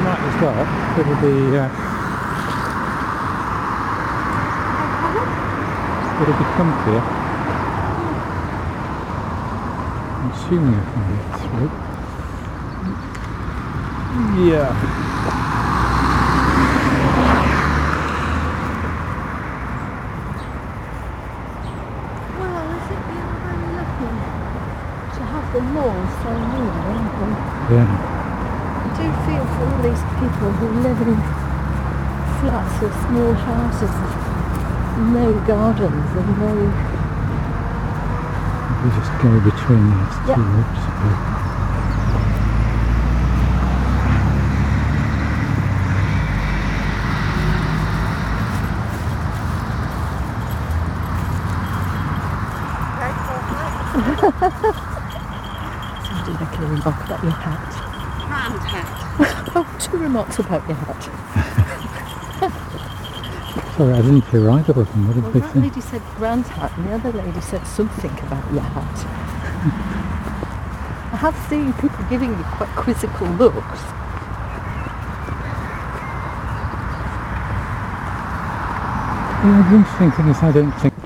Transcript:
might as well. It'll be comfier. I'm assuming I can get through. Yeah. Well, I think you're very lucky to have the laws so near, aren't you? Yeah. I do feel for all these people who live in flats or small houses with no gardens and no... We just go between these two groups. Somebody make a remark about your hat. Round hat. Oh, 2 remarks about your hat. Sorry, I didn't hear either of them. What did Well, they that say? lady said grand hat and the other lady said something about your hat. I have seen people giving you quite quizzical looks. Yeah, the interesting thing is I don't think